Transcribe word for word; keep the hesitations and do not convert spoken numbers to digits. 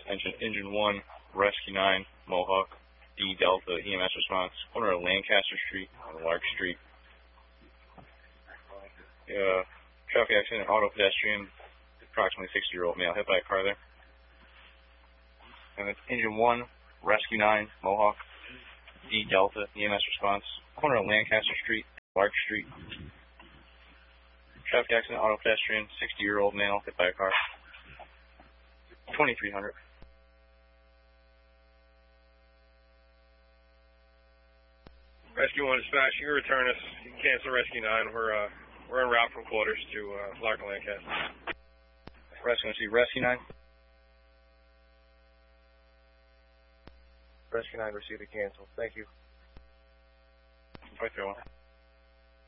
Engine, engine one, Rescue nine, Mohawk, D Delta, E M S response, corner of Lancaster Street and Lark Street. Uh, traffic accident, auto pedestrian, approximately sixty year old male hit by a car there. And it's engine one, Rescue nine, Mohawk, D Delta, E M S response, corner of Lancaster Street, Lark Street. Traffic accident, auto pedestrian, sixty year old male hit by a car. twenty-three hundred. Rescue one dispatch, you can return us. You can cancel Rescue nine. We're uh, we're en route from quarters to uh, Lark and Lancaster. Rescue see Rescue nine. Rescue nine received a cancel. Thank you. five three one.